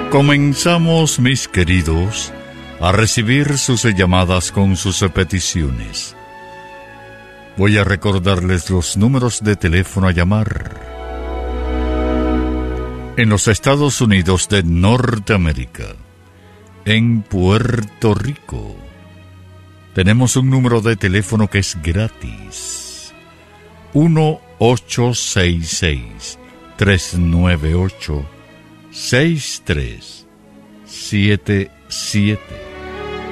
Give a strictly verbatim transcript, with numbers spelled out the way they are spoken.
Comenzamos, mis queridos, a recibir sus llamadas con sus peticiones. Voy a recordarles los números de teléfono a llamar. En los Estados Unidos de Norteamérica, en Puerto Rico, tenemos un número de teléfono que es gratis. uno ocho seis seis, tres nueve ocho, seis tres siete siete.